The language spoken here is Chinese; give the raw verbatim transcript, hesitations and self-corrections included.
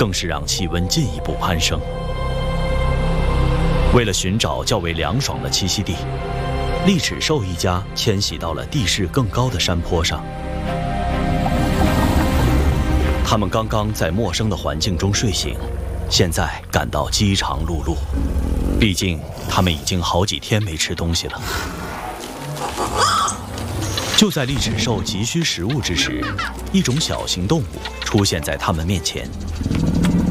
更是让气温进一步攀升。为了寻找较为凉爽的栖息地，利齿兽一家迁徙到了地势更高的山坡上。他们刚刚在陌生的环境中睡醒，现在感到饥肠辘辘。毕竟他们已经好几天没吃东西了。就在利齿兽急需食物之时，一种小型动物出现在他们面前。